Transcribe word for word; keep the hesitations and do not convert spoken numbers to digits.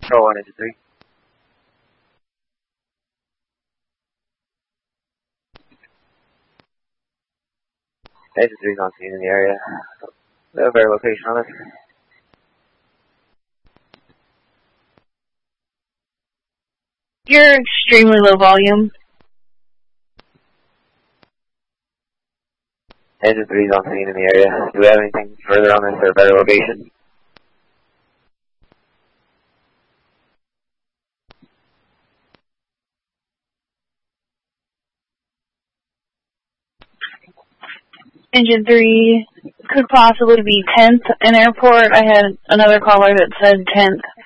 Control one, engine three. Engine three's on scene in the area. No better location on this. You're extremely low volume. Engine three's on scene in the area. Do we have anything further on this or a better location? Engine three could possibly be tenth in airport. I had another caller that said tenth.